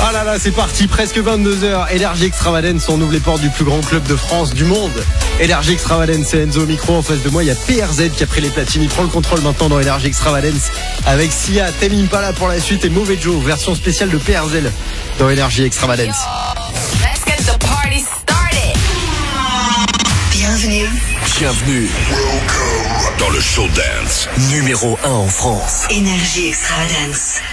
Ah là là, c'est parti, presque 22h. Énergie Extravagance, on ouvre les portes du plus grand club de France, du monde. Énergie Extravagance, c'est Enzo au micro. En face de moi, il y a PRZ qui a pris les platines. Il prend le contrôle maintenant dans Énergie Extravagance avec Sia, Tame Impala pour la suite et Mauvais Joe, version spéciale de PRZ dans Énergie Extravagance. Let's get the party started. Bienvenue dans le show dance numéro 1 en France. Énergie Extravagance.